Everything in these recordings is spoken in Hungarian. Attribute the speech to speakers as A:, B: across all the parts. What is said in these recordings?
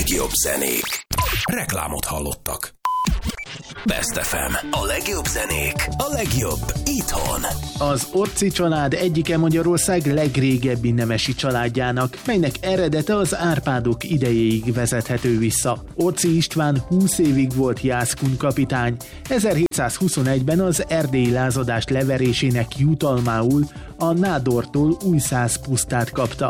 A: legjobb zenék. Reklámot hallottak. Best FM. A legjobb zenék. A legjobb itthon.
B: Az Orczy család egyike Magyarország legrégebbi nemesi családjának, melynek eredete az Árpádok idejéig vezethető vissza. Orczy István 20 évig volt jászkun kapitány. 1721-ben az erdélyi lázadást leverésének jutalmául a nádortól Újszász pusztát kapta.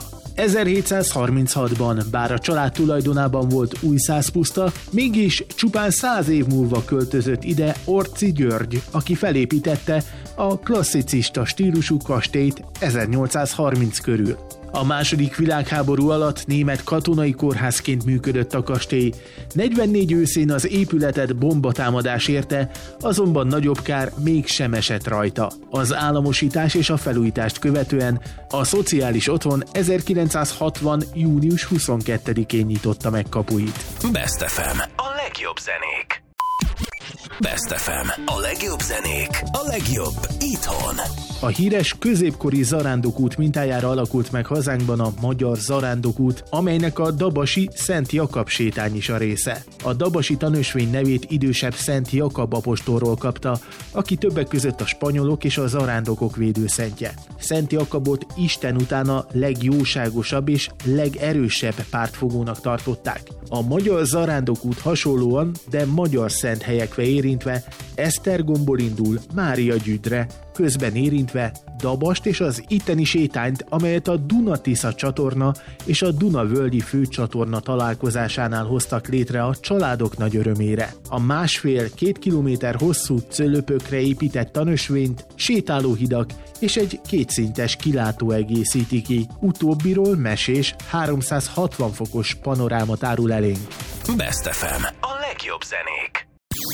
B: 1736-ban, bár a család tulajdonában volt Újszász puszta, mégis csupán 100 év múlva költözött ide Orczy György, aki felépítette a klasszicista stílusú kastélyt 1830 körül. A második világháború alatt német katonai kórházként működött a kastély. 44 őszén az épületet bombatámadás érte, azonban nagyobb kár mégsem esett rajta. Az államosítás és a felújítást követően a szociális otthon 1960. június 22-én nyitotta meg kapuit.
A: Best FM. A legjobb zenék. Best FM. A legjobb zenék. A legjobb itthon.
B: A híres középkori zarándokút mintájára alakult meg hazánkban a magyar zarándokút, amelynek a dabasi Szent Jakab sétány is a része. A dabasi tanösvény nevét idősebb Szent Jakab apostolról kapta, aki többek között a spanyolok és a zarándokok védőszentje. Szent Jakabot Isten után a legjóságosabb és legerősebb pártfogónak tartották. A magyar zarándokút hasonlóan, de magyar szent helyekre érintve Esztergomból indul Mária Gyüdre, közben érintve Dabast és az itteni sétányt, amelyet a Duna-Tisza csatorna és a Duna-völgyi főcsatorna találkozásánál hoztak létre a családok nagy örömére. A 1,5-2 kilométer hosszú cölöpökre épített tanösvényt sétálóhidak és egy kétszintes kilátó egészíti ki. Utóbbiról mesés 360 fokos panorámat árul elénk.
A: Best FM. A legjobb zenék.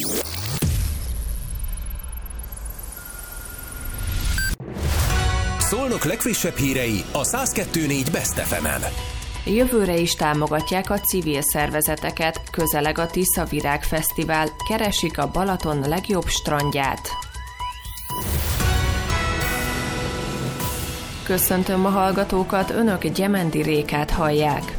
A: Szolnok legfrissebb hírei a 102.4 Best FM-en.
C: Jövőre is támogatják a civil szervezeteket, közeleg a Tisza Virág Fesztivál, keresik a Balaton legjobb strandját. Köszöntöm a hallgatókat, önök Gyemendi Rékát hallják.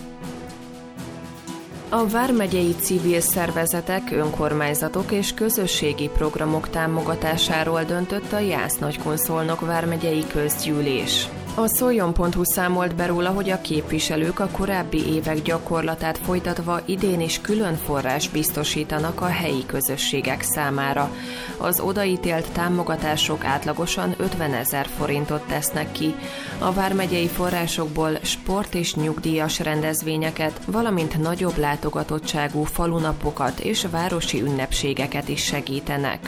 C: A vármegyei civil szervezetek, önkormányzatok és közösségi programok támogatásáról döntött a Jász-Nagykun-Szolnok vármegyei közgyűlés. A Szoljon.hu számolt be róla, hogy a képviselők a korábbi évek gyakorlatát folytatva idén is külön forrás biztosítanak a helyi közösségek számára. Az odaítélt támogatások átlagosan 50 000 forintot tesznek ki. A vármegyei forrásokból sport- és nyugdíjas rendezvényeket, valamint nagyobb látogatottságú falunapokat és városi ünnepségeket is segítenek.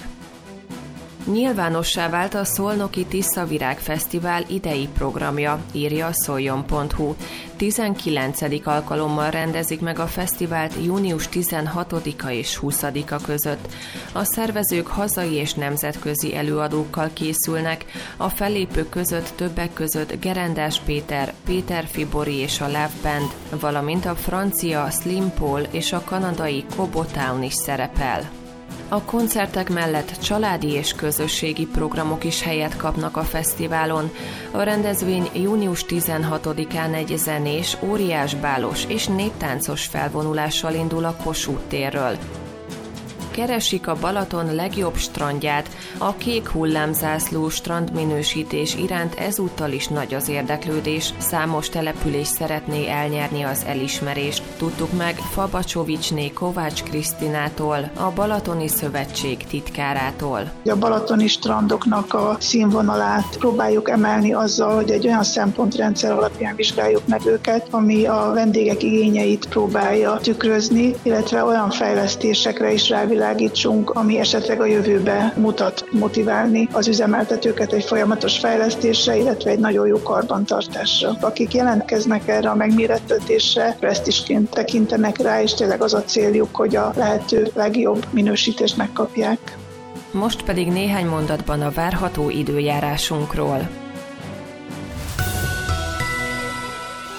C: Nyilvánossá vált a Szolnoki Tisza Virág Fesztivál idei programja, írja a Szoljon.hu. 19. alkalommal rendezik meg a fesztivált június 16-a és 20-a között. A szervezők hazai és nemzetközi előadókkal készülnek, a fellépők között többek között Gerendás Péter, Péter Fibori és a Love Band, valamint a francia Slim Paul és a kanadai Cobo Town is szerepel. A koncertek mellett családi és közösségi programok is helyet kapnak a fesztiválon. A rendezvény június 16-án egy zenés, óriásbálos és néptáncos felvonulással indul a Kossuth térről. Keresik a Balaton legjobb strandját. A kék hullámzászló strandminősítés iránt ezúttal is nagy az érdeklődés. Számos település szeretné elnyerni az elismerést. Tudtuk meg Fabacsovicsné Kovács Krisztinától, a Balatoni Szövetség titkárától.
D: A balatoni strandoknak a színvonalát próbáljuk emelni azzal, hogy egy olyan szempontrendszer alapján vizsgáljuk meg őket, ami a vendégek igényeit próbálja tükrözni, illetve olyan fejlesztésekre is rávilágítsunk, ami esetleg a jövőbe mutat, motiválni az üzemeltetőket egy folyamatos fejlesztésre, illetve egy nagyon jó karbantartásra. Akik jelentkeznek erre a megmérettetésre, presztízsként tekintenek rá, és tényleg az a céljuk, hogy a lehető legjobb minősítést megkapják.
C: Most pedig néhány mondatban a várható időjárásunkról.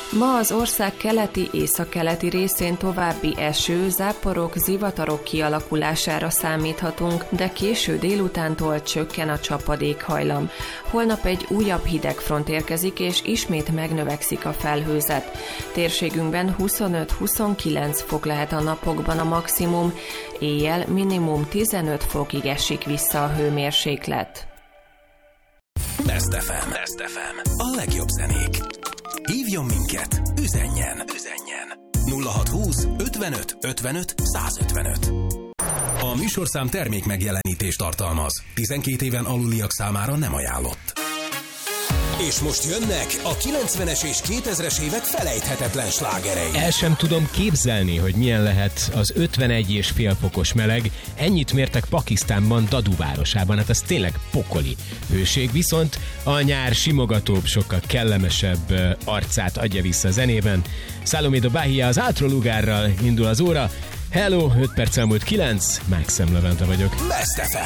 C: Ma az ország keleti, északkeleti részén további eső, záporok, zivatarok kialakulására számíthatunk, de késő délutántól csökken a csapadékhajlam. Holnap egy újabb hidegfront érkezik, és ismét megnövekszik a felhőzet. Térségünkben 25-29 fok lehet a napokban a maximum, éjjel minimum 15 fokig esik vissza a hőmérséklet.
A: Best FM. A legjobb zenék. Hívjon minket, üzenjen. 0620 55 55 155. A műsorszám termék megjelenítést tartalmaz. 12 éven aluliak számára nem ajánlott. És most jönnek a 90-es és 2000-es évek felejthetetlen slágerei.
E: El sem tudom képzelni, hogy milyen lehet az 51,5 fokos meleg. Ennyit mértek Pakisztánban, Dadu városában. Hát ez tényleg pokoli hőség, viszont a nyár simogatóbb, sokkal kellemesebb arcát adja vissza a zenében. Salome de Bahia az Outro Lugárral indul az óra. Hello, 5 perc elmúlt 9, Maxim Levente vagyok.
A: Best FM.